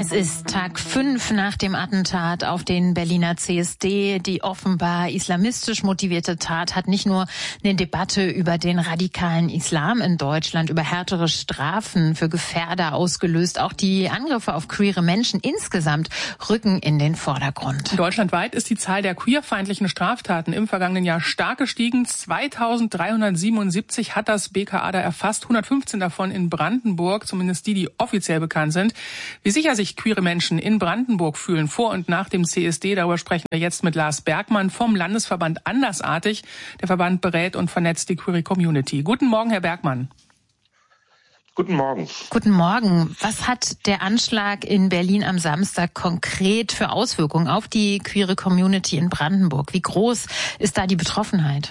Es ist Tag 5 nach dem Attentat auf den Berliner CSD. Die offenbar islamistisch motivierte Tat hat nicht nur eine Debatte über den radikalen Islam in Deutschland, über härtere Strafen für Gefährder ausgelöst. Auch die Angriffe auf queere Menschen insgesamt rücken in den Vordergrund. Deutschlandweit ist die Zahl der queerfeindlichen Straftaten im vergangenen Jahr stark gestiegen. 2377 hat das BKA da erfasst, 115 davon in Brandenburg, zumindest die offiziell bekannt sind. Wie sicher sich queere Menschen in Brandenburg fühlen vor und nach dem CSD, darüber sprechen wir jetzt mit Lars Bergmann vom Landesverband Andersartig. Der Verband berät und vernetzt die queere Community. Guten Morgen, Herr Bergmann. Guten Morgen. Guten Morgen. Was hat der Anschlag in Berlin am Samstag konkret für Auswirkungen auf die queere Community in Brandenburg? Wie groß ist da die Betroffenheit?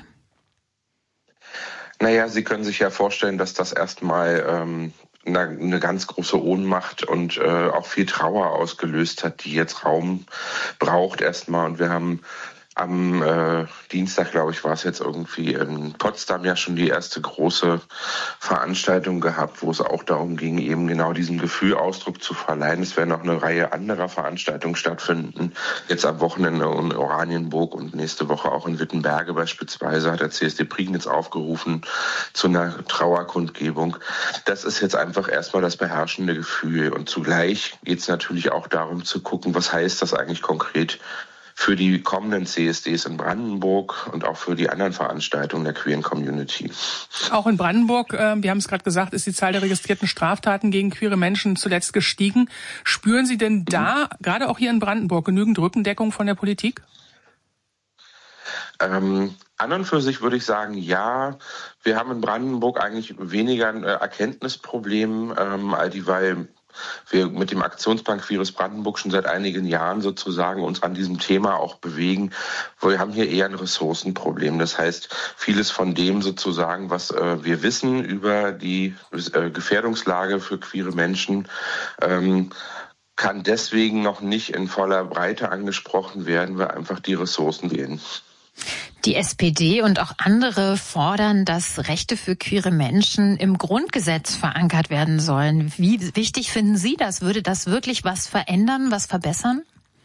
Naja, Sie können sich ja vorstellen, dass das erstmal eine ganz große Ohnmacht und auch viel Trauer ausgelöst hat, die jetzt Raum braucht erstmal. Und wir haben am Dienstag, glaube ich, war es jetzt irgendwie in Potsdam ja schon die erste große Veranstaltung gehabt, wo es auch darum ging, eben genau diesem Gefühl Ausdruck zu verleihen. Es werden noch eine Reihe anderer Veranstaltungen stattfinden. Jetzt am Wochenende in Oranienburg und nächste Woche auch in Wittenberge beispielsweise hat der CSD Prignitz aufgerufen zu einer Trauerkundgebung. Das ist jetzt einfach erstmal das beherrschende Gefühl. Und zugleich geht es natürlich auch darum zu gucken, was heißt das eigentlich konkret für die kommenden CSDs in Brandenburg und auch für die anderen Veranstaltungen der queeren Community. Auch in Brandenburg, wir haben es gerade gesagt, ist die Zahl der registrierten Straftaten gegen queere Menschen zuletzt gestiegen. Spüren Sie denn da, gerade auch hier in Brandenburg, genügend Rückendeckung von der Politik? An und für sich würde ich sagen, ja. Wir haben in Brandenburg eigentlich weniger ein Erkenntnisproblem, weil wir mit dem Aktionsplan Queeres Brandenburg schon seit einigen Jahren sozusagen uns an diesem Thema auch bewegen. Wir haben hier eher ein Ressourcenproblem. Das heißt, vieles von dem sozusagen, was wir wissen über die Gefährdungslage für queere Menschen, kann deswegen noch nicht in voller Breite angesprochen werden, weil einfach die Ressourcen fehlen. Die SPD und auch andere fordern, dass Rechte für queere Menschen im Grundgesetz verankert werden sollen. Wie wichtig finden Sie das? Würde das wirklich was verändern, was verbessern?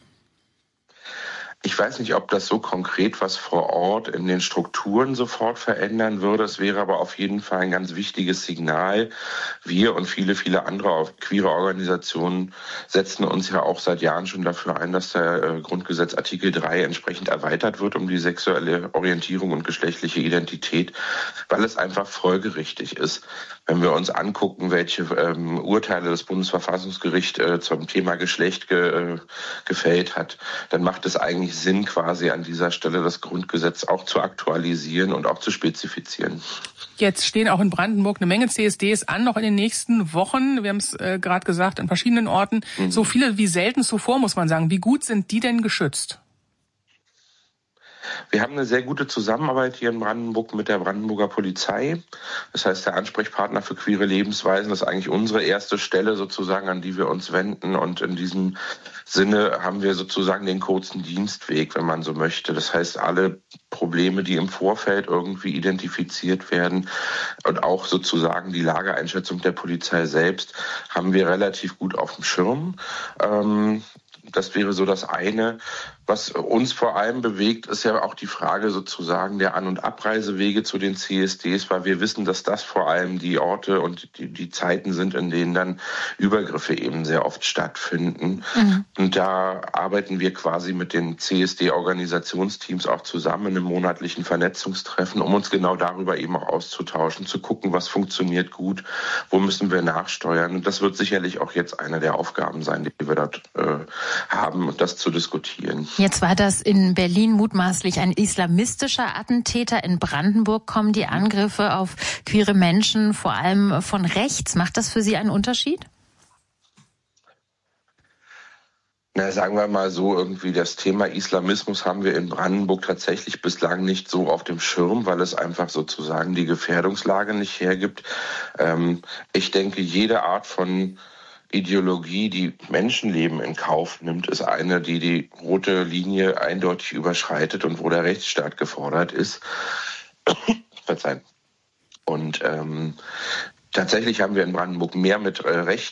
Ich weiß nicht, ob das so konkret was vor Ort in den Strukturen sofort verändern würde. Es wäre aber auf jeden Fall ein ganz wichtiges Signal. Wir und viele, viele andere queere Organisationen setzen uns ja auch seit Jahren schon dafür ein, dass der Grundgesetz Artikel 3 entsprechend erweitert wird um die sexuelle Orientierung und geschlechtliche Identität, weil es einfach folgerichtig ist. Wenn wir uns angucken, welche Urteile das Bundesverfassungsgericht zum Thema Geschlecht gefällt hat, dann macht es eigentlich Sinn, quasi an dieser Stelle das Grundgesetz auch zu aktualisieren und auch zu spezifizieren. Jetzt stehen auch in Brandenburg eine Menge CSDs an, noch in den nächsten Wochen. Wir haben es gerade gesagt, an verschiedenen Orten. So viele wie selten zuvor, muss man sagen. Wie gut sind die denn geschützt? Wir haben eine sehr gute Zusammenarbeit hier in Brandenburg mit der Brandenburger Polizei. Das heißt, der Ansprechpartner für queere Lebensweisen ist eigentlich unsere erste Stelle sozusagen, an die wir uns wenden. Und in diesem Sinne haben wir sozusagen den kurzen Dienstweg, wenn man so möchte. Das heißt, alle Probleme, die im Vorfeld irgendwie identifiziert werden und auch sozusagen die Lageeinschätzung der Polizei selbst, haben wir relativ gut auf dem Schirm. Das wäre so das eine. Was uns vor allem bewegt, ist ja auch die Frage sozusagen der An- und Abreisewege zu den CSDs, weil wir wissen, dass das vor allem die Orte und die Zeiten sind, in denen dann Übergriffe eben sehr oft stattfinden. Und da arbeiten wir quasi mit den CSD-Organisationsteams auch zusammen in einem monatlichen Vernetzungstreffen, um uns genau darüber eben auch auszutauschen, zu gucken, was funktioniert gut, wo müssen wir nachsteuern. Und das wird sicherlich auch jetzt eine der Aufgaben sein, die wir dort haben, und das zu diskutieren. Jetzt war das in Berlin mutmaßlich ein islamistischer Attentäter. In Brandenburg kommen die Angriffe auf queere Menschen vor allem von rechts. Macht das für Sie einen Unterschied? Na, sagen wir mal so, irgendwie das Thema Islamismus haben wir in Brandenburg tatsächlich bislang nicht so auf dem Schirm, weil es einfach sozusagen die Gefährdungslage nicht hergibt. Ich denke, jede Art von Ideologie, die Menschenleben in Kauf nimmt, ist eine, die die rote Linie eindeutig überschreitet und wo der Rechtsstaat gefordert ist. Verzeihen. Und Tatsächlich haben wir in Brandenburg mehr mit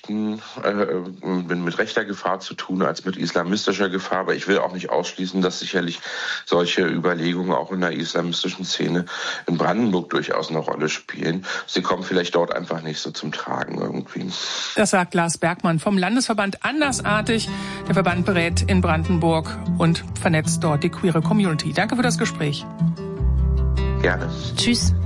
rechter Gefahr zu tun als mit islamistischer Gefahr. Aber ich will auch nicht ausschließen, dass sicherlich solche Überlegungen auch in der islamistischen Szene in Brandenburg durchaus eine Rolle spielen. Sie kommen vielleicht dort einfach nicht so zum Tragen irgendwie. Das sagt Lars Bergmann vom Landesverband Andersartig. Der Verband berät in Brandenburg und vernetzt dort die queere Community. Danke für das Gespräch. Gerne. Tschüss.